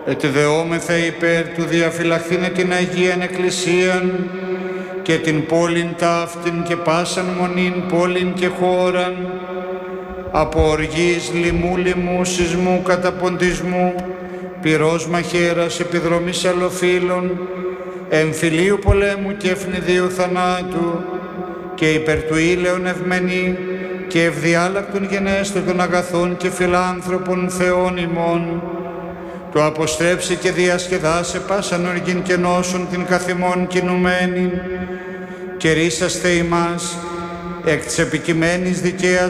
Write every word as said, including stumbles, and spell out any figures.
ετεδεόμεθα υπέρ του διαφυλαχθήνε την Αγίαν Εκκλησίαν και την πόλην ταύτην και πάσαν μονήν πόλην και χώραν, από οργής, λοιμού, λοιμού, σεισμού, καταποντισμού, πυρός μαχαίρας, επιδρομής αλλοφύλων, εμφυλίου πολέμου και ευνηδίου θανάτου, και υπέρ του ήλαιον ευμενή και ευδιάλακτον γενέστε των αγαθών και φιλάνθρωπων Θεών ημών, το αποστρέψει και διασκεδάσε πάσαν οργήν και νόσον την καθημών κινουμένην, και ρίσαστε ημάς εκ της επικειμένης δικαίας